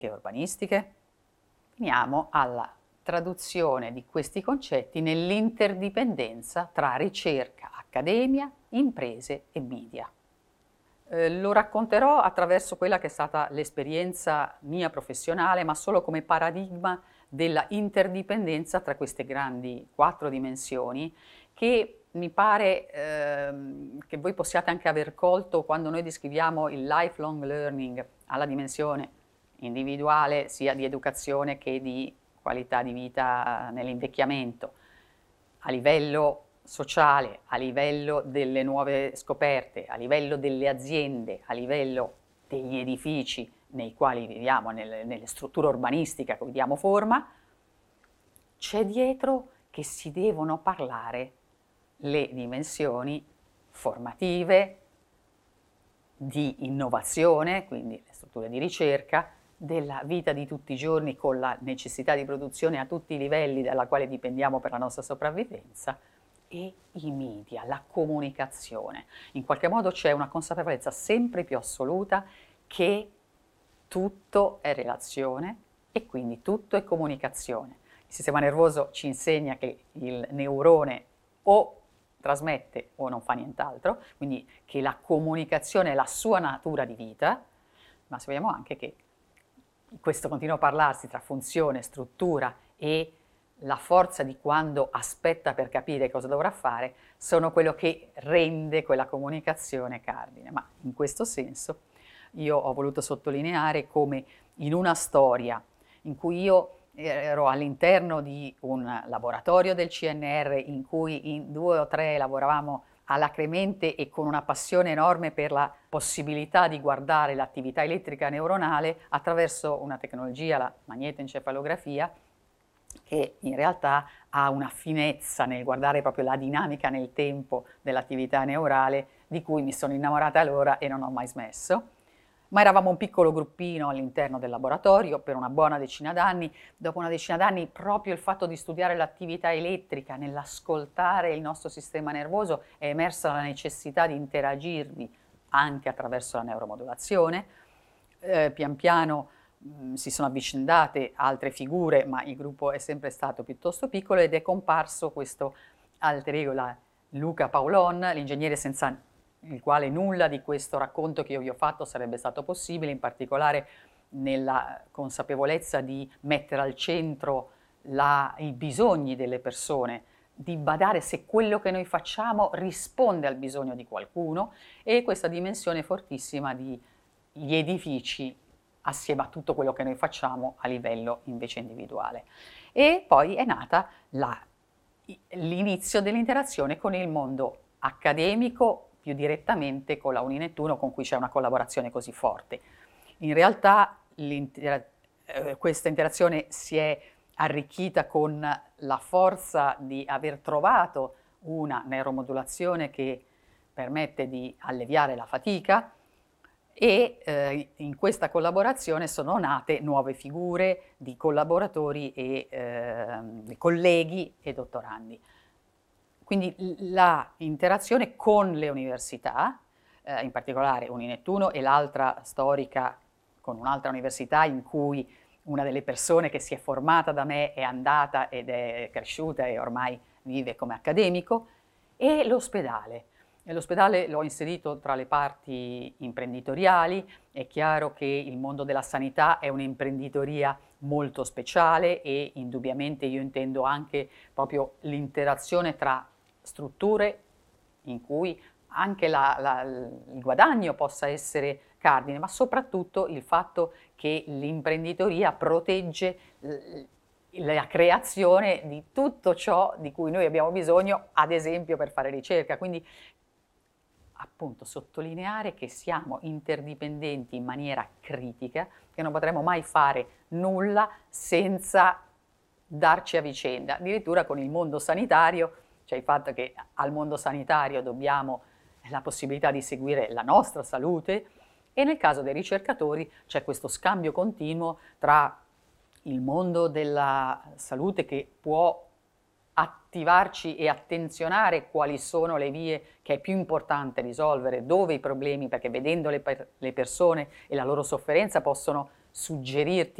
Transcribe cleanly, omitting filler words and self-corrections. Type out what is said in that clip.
urbanistiche. Veniamo alla traduzione di questi concetti nell'interdipendenza tra ricerca, accademia, imprese e media. Lo racconterò attraverso quella che è stata l'esperienza mia professionale, ma solo come paradigma della interdipendenza tra queste grandi 4 dimensioni che mi pare che voi possiate anche aver colto quando noi descriviamo il lifelong learning alla dimensione individuale, sia di educazione che di qualità di vita nell'invecchiamento, a livello sociale, a livello delle nuove scoperte, a livello delle aziende, a livello degli edifici nei quali viviamo, nelle strutture urbanistiche a cui diamo forma, c'è dietro che si devono parlare le dimensioni formative, di innovazione, quindi le strutture di ricerca, della vita di tutti i giorni con la necessità di produzione a tutti i livelli dalla quale dipendiamo per la nostra sopravvivenza, e i media, la comunicazione. In qualche modo c'è una consapevolezza sempre più assoluta che tutto è relazione e quindi tutto è comunicazione. Il sistema nervoso ci insegna che il neurone o trasmette o non fa nient'altro, quindi che la comunicazione è la sua natura di vita, ma sappiamo anche che questo continuo parlarsi tra funzione, struttura e la forza di quando aspetta per capire cosa dovrà fare sono quello che rende quella comunicazione cardine. Ma in questo senso io ho voluto sottolineare come in una storia in cui io ero all'interno di un laboratorio del CNR in cui in 2 o 3 lavoravamo alacremente e con una passione enorme per la possibilità di guardare l'attività elettrica neuronale attraverso una tecnologia, la magnetoencefalografia, che in realtà ha una finezza nel guardare proprio la dinamica nel tempo dell'attività neurale di cui mi sono innamorata allora e non ho mai smesso. Ma eravamo un piccolo gruppino all'interno del laboratorio per una buona decina d'anni. Dopo una decina d'anni proprio il fatto di studiare l'attività elettrica, nell'ascoltare il nostro sistema nervoso, è emersa la necessità di interagirvi anche attraverso la neuromodulazione. Pian piano si sono avvicendate altre figure, ma il gruppo è sempre stato piuttosto piccolo ed è comparso questo alter ego, Luca Paolon, l'ingegnere senza il quale nulla di questo racconto che io vi ho fatto sarebbe stato possibile, in particolare nella consapevolezza di mettere al centro i bisogni delle persone, di badare se quello che noi facciamo risponde al bisogno di qualcuno, e questa dimensione fortissima di gli edifici assieme a tutto quello che noi facciamo a livello invece individuale. E poi è nata l'inizio dell'interazione con il mondo accademico, più direttamente con la Uninettuno, con cui c'è una collaborazione così forte. In realtà questa interazione si è arricchita con la forza di aver trovato una neuromodulazione che permette di alleviare la fatica, e in questa collaborazione sono nate nuove figure di collaboratori e di colleghi e dottorandi. Quindi la interazione con le università, in particolare Uninettuno e l'altra storica con un'altra università in cui una delle persone che si è formata da me è andata ed è cresciuta e ormai vive come accademico, e l'ospedale. E l'ospedale l'ho inserito tra le parti imprenditoriali. È chiaro che il mondo della sanità è un'imprenditoria molto speciale e indubbiamente io intendo anche proprio l'interazione tra strutture in cui anche il guadagno possa essere cardine, ma soprattutto il fatto che l'imprenditoria protegge la creazione di tutto ciò di cui noi abbiamo bisogno, ad esempio per fare ricerca. Quindi appunto sottolineare che siamo interdipendenti in maniera critica, che non potremo mai fare nulla senza darci a vicenda. Addirittura con il mondo sanitario, cioè il fatto che al mondo sanitario dobbiamo la possibilità di seguire la nostra salute, e nel caso dei ricercatori c'è questo scambio continuo tra il mondo della salute, che può attivarci e attenzionare quali sono le vie che è più importante risolvere, dove i problemi, perché vedendo le persone e la loro sofferenza possono suggerirti